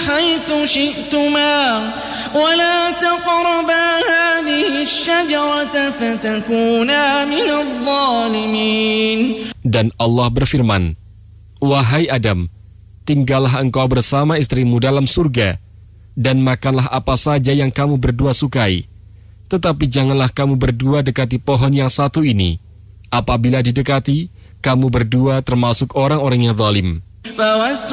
حيث شئتما ولا تقربا هذه الشجرة فتكونا من الظالمين. Dan Allah berfirman, wahai Adam, tinggallah engkau bersama istrimu dalam surga, dan makanlah apa saja yang kamu berdua sukai. Tetapi janganlah kamu berdua dekati pohon yang satu ini. Apabila didekati, kamu berdua termasuk orang-orang yang zalim.